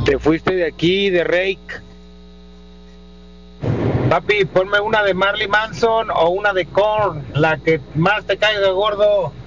Te fuiste de aquí, de Rake. Papi, ponme una de Marley Manson o una de Korn, la que más te caiga gordo.